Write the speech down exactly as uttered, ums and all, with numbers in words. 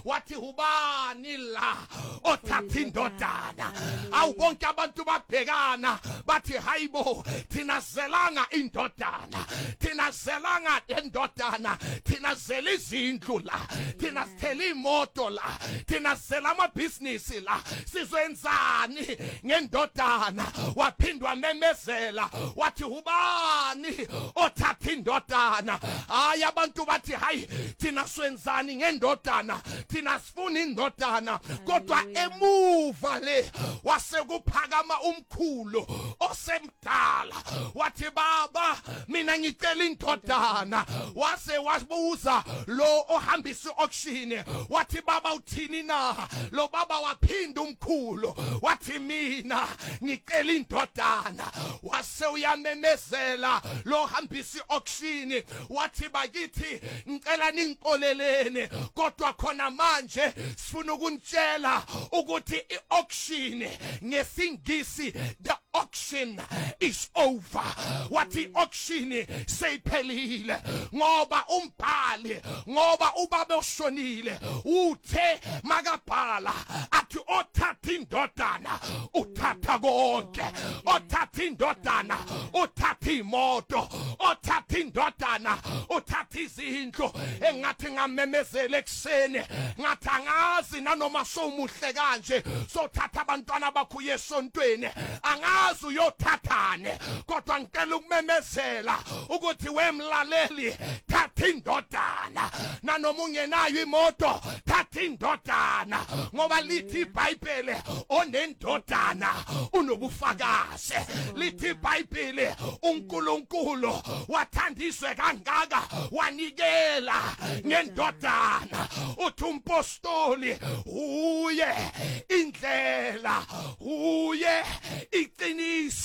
wathi ubani la othatha indodana. Awu bonke abantu babhekana bathi hayibo thina zelanga indodana, thina zelanga indodana, thina zela izindlu la, thina sithela imoto la, thina zela amabhizinisi la, sizwenzani ngendodana. Waphindwa memezela wathi ubani othatha indodana. Hayi abantu bathi hayi thina swenzani ngendodana, thina sifuna indodana. Kodwa emuva le wasekuphakama umkhulu osemdala wathi baba mina ngicela indodana. Wase wabuza lo ohambisa auction wathi baba uthini na? Lo baba waphinda umkhulu wathi mina ngicela indodana. Wase uyamemezela lo ohambisa auction wathi bakithi ngicela ningiqolelene, kodwa khona manje sifuna ukunitshela ukuthi iauction ngesingisi the auction is over. Wathi auction seyiphelile ngoba umbhali, ngoba ubaba oshonile uthe makabhala athi othatha indodana uthatha konke, othatha indodana uthatha imoto, othatha indodana uthatha izindlu. Engathi ngamemezela ekseni ngathi angazi nanoma somuhle kanje sothatha abantwana bakho yesontweni, angazi uyothathane, kodwa ngicela ukumemezela ukuthi wemlaleli thatha indodana. Nanoma ungenayo imoto thatha indodana, ngoba lithi iBhayibheli onendodana unobufakazi. Lithi iBhayibheli uNkulunkulu wathandiswe kangaka wanikela ngendodana. Uthi umpostoli uye indlela, uye iqiniso.